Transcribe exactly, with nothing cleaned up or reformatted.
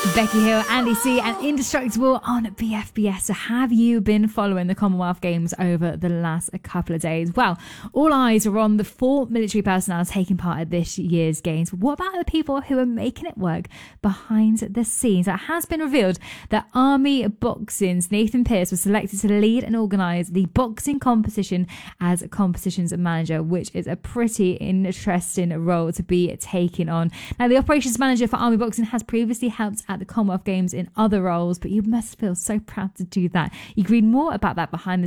Becky Hill, Andy C and Indestructible on B F B S. So have you been following the Commonwealth Games over the last couple of days? Well, all eyes are on the four military personnel taking part at this year's Games. But what about the people who are making it work behind the scenes? It has been revealed that Army Boxing's Nathan Pearce was selected to lead and organise the boxing competition as competitions manager, which is a pretty interesting role to be taking on. Now, the operations manager for Army Boxing has previously helped at the Commonwealth Games in other roles, but you must feel so proud to do that. You can read more about that behind the